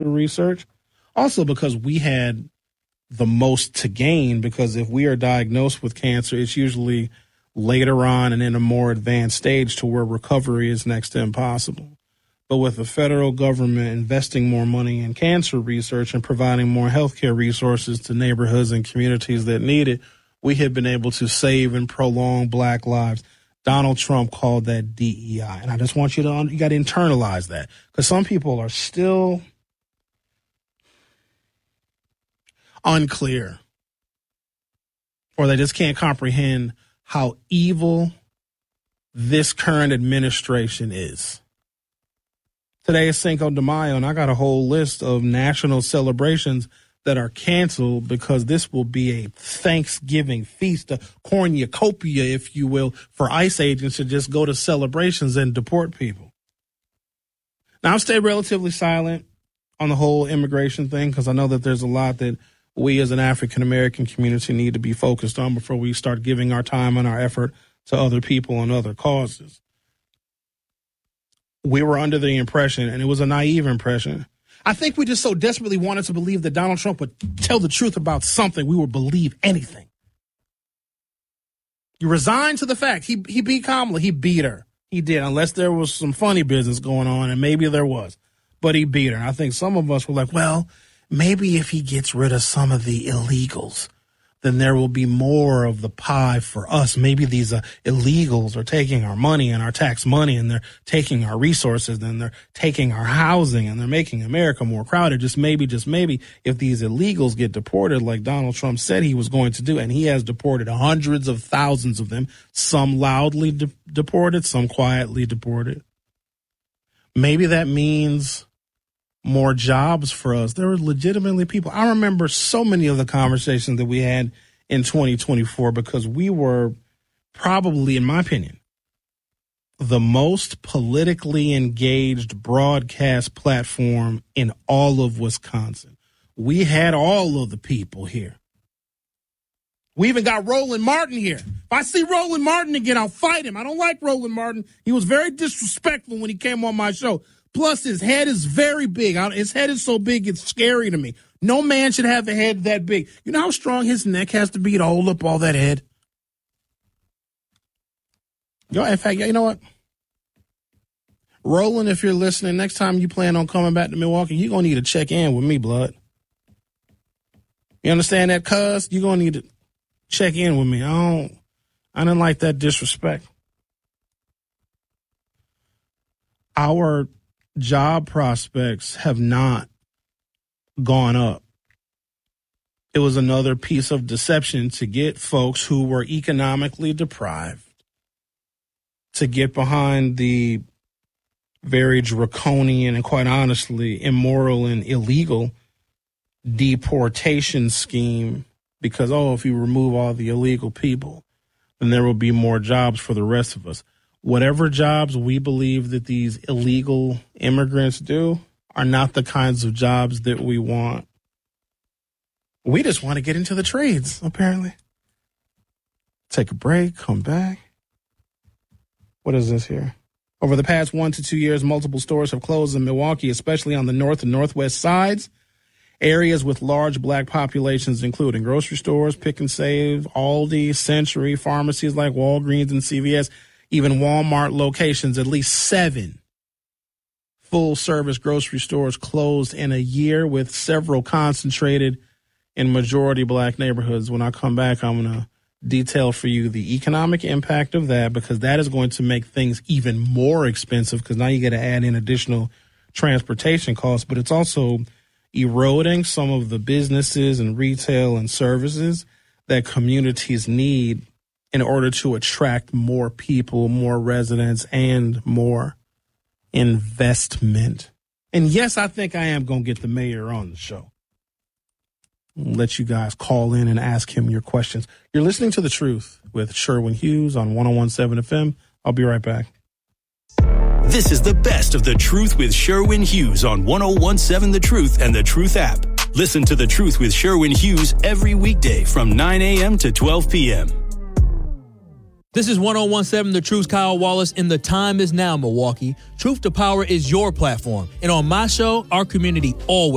research. Also because we had the most to gain, because if we are diagnosed with cancer, it's usually later on and in a more advanced stage to where recovery is next to impossible. But with the federal government investing more money in cancer research and providing more healthcare resources to neighborhoods and communities that need it, we have been able to save and prolong Black lives. Donald Trump called that DEI. And I just want you to internalize that, because some people are still unclear, or they just can't comprehend how evil this current administration is. Today is Cinco de Mayo, and I got a whole list of national celebrations that are canceled because this will be a Thanksgiving feast, a cornucopia, if you will, for ICE agents to just go to celebrations and deport people. Now, I've stayed relatively silent on the whole immigration thing because I know that there's a lot that we as an African-American community need to be focused on before we start giving our time and our effort to other people and other causes. We were under the impression, and it was a naive impression. I think we just so desperately wanted to believe that Donald Trump would tell the truth about something. We would believe anything. You resigned to the fact he beat Kamala. He beat her. He did, unless there was some funny business going on, and maybe there was. But he beat her. And I think some of us were like, well, maybe if he gets rid of some of the illegals, then there will be more of the pie for us. Maybe these illegals are taking our money and our tax money, and they're taking our resources, and they're taking our housing, and they're making America more crowded. Just maybe, if these illegals get deported like Donald Trump said he was going to do, and he has deported hundreds of thousands of them, some loudly deported, some quietly deported. Maybe that means more jobs for us. There were legitimately people. I remember so many of the conversations that we had in 2024 because we were probably, in my opinion, the most politically engaged broadcast platform in all of Wisconsin. We had all of the people here. We even got Roland Martin here. If I see Roland Martin again, I'll fight him. I don't like Roland Martin. He was very disrespectful when he came on my show. Plus, his head is very big. His head is so big, it's scary to me. No man should have a head that big. You know how strong his neck has to be to hold up all that head? In fact, you know what? Roland, if you're listening, next time you plan on coming back to Milwaukee, you're going to need to check in with me, blood. You understand that, cuz? You're going to need to check in with me. I didn't like that disrespect. Our job prospects have not gone up. It was another piece of deception to get folks who were economically deprived to get behind the very draconian and, quite honestly, immoral and illegal deportation scheme because, if you remove all the illegal people, then there will be more jobs for the rest of us. Whatever jobs we believe that these illegal immigrants do are not the kinds of jobs that we want. We just want to get into the trades, apparently. Take a break, come back. What is this here? Over the past 1 to 2 years, multiple stores have closed in Milwaukee, especially on the north and northwest sides. Areas with large black populations, including grocery stores, Pick and Save, Aldi, Century, pharmacies like Walgreens and CVS, even Walmart locations. At least 7 full-service grocery stores closed in a year, with several concentrated in majority black neighborhoods. When I come back, I'm going to detail for you the economic impact of that, because that is going to make things even more expensive, because now you got to add in additional transportation costs, but it's also eroding some of the businesses and retail and services that communities need in order to attract more people, more residents, and more investment. And yes, I think I am going to get the mayor on the show. I'll let you guys call in and ask him your questions. You're listening to The Truth with Sherwin Hughes on 101.7 FM. I'll be right back. This is the best of The Truth with Sherwin Hughes on 101.7 The Truth and The Truth app. Listen to The Truth with Sherwin Hughes every weekday from 9 a.m. to 12 p.m. This is 101.7 The Truth's Kyle Wallace, and the time is now, Milwaukee. Truth to Power is your platform. And on my show, our community always